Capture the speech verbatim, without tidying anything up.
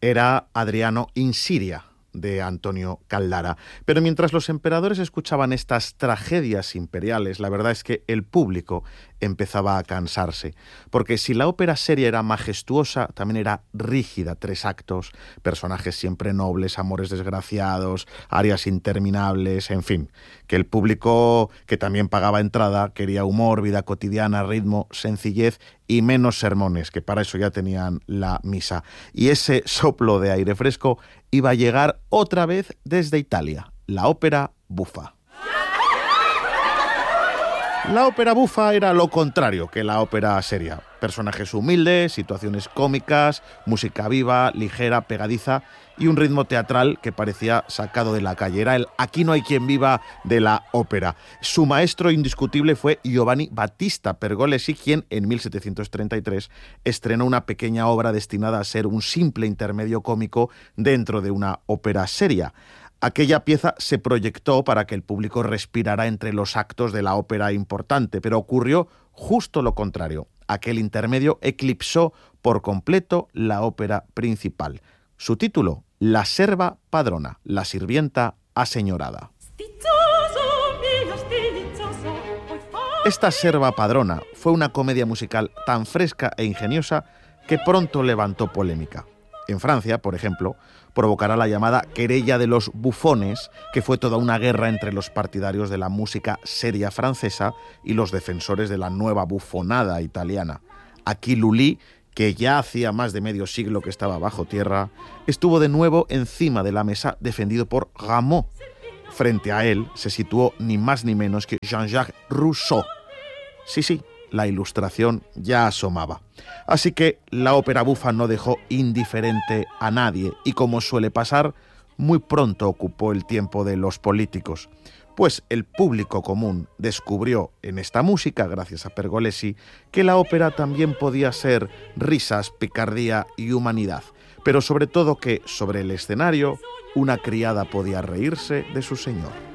era Adriano in Siria, de Antonio Caldara. Pero mientras los emperadores escuchaban estas tragedias imperiales, la verdad es que el público empezaba a cansarse, porque si la ópera seria era majestuosa, también era rígida, tres actos, personajes siempre nobles, amores desgraciados, arias interminables, en fin, que el público, que también pagaba entrada, quería humor, vida cotidiana, ritmo, sencillez y menos sermones, que para eso ya tenían la misa. Y ese soplo de aire fresco iba a llegar otra vez desde Italia, la ópera bufa. La ópera bufa era lo contrario que la ópera seria. Personajes humildes, situaciones cómicas, música viva, ligera, pegadiza y un ritmo teatral que parecía sacado de la calle. Era el "aquí no hay quien viva" de la ópera. Su maestro indiscutible fue Giovanni Battista Pergolesi, quien en mil setecientos treinta y tres estrenó una pequeña obra destinada a ser un simple intermedio cómico dentro de una ópera seria. Aquella pieza se proyectó para que el público respirara entre los actos de la ópera importante, pero ocurrió justo lo contrario. Aquel intermedio eclipsó por completo la ópera principal. Su título, La serva padrona, la sirvienta aseñorada. Esta serva padrona fue una comedia musical tan fresca e ingeniosa que pronto levantó polémica. En Francia, por ejemplo, provocará la llamada querella de los bufones, que fue toda una guerra entre los partidarios de la música seria francesa y los defensores de la nueva bufonada italiana. Aquí Lully, que ya hacía más de medio siglo que estaba bajo tierra, estuvo de nuevo encima de la mesa defendido por Rameau. Frente a él se situó ni más ni menos que Jean-Jacques Rousseau. Sí, sí, la Ilustración ya asomaba. Así que la ópera bufa no dejó indiferente a nadie y, como suele pasar, muy pronto ocupó el tiempo de los políticos. Pues el público común descubrió en esta música, gracias a Pergolesi, que la ópera también podía ser risas, picardía y humanidad, pero sobre todo que, sobre el escenario, una criada podía reírse de su señor.